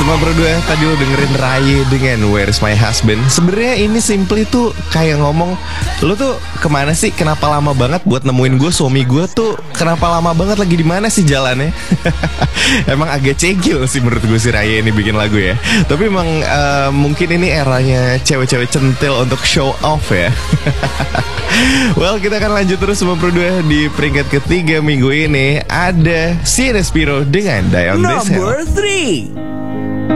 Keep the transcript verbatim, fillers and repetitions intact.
Semua berdua tadi lo dengerin Ray dengan Where's My Husband. Sebenarnya ini simply tuh kayak ngomong, lo tuh kemana sih? Kenapa lama banget buat nemuin gue? Suami gue tuh kenapa lama banget, lagi di mana sih jalannya? Emang agak cegil sih menurut gue si Ray ini bikin lagu ya. Tapi emang uh, mungkin ini eranya cewek-cewek centil untuk show off ya. Well, kita akan lanjut terus semua berdua. Di peringkat ketiga minggu ini ada Si Respiro dengan Die On This Hill. Number three.